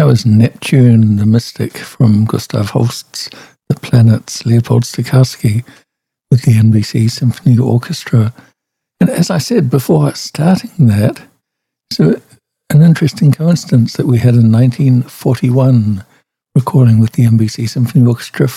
That was Neptune, the Mystic from Gustav Holst's The Planets, Leopold Stokowski, with the NBC Symphony Orchestra. And as I said before starting that, so an interesting coincidence that we had a 1941 recording with the NBC Symphony Orchestra